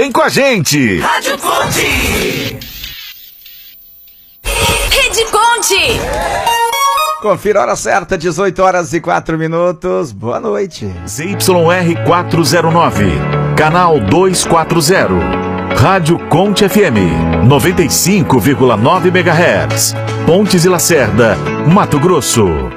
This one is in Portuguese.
Vem com a gente! Rádio Conte! Rede Conte! Confira a hora certa, 18h04. Boa noite. ZYR 409, canal 240. Rádio Conte FM, 95,9 MHz. Pontes e Lacerda, Mato Grosso.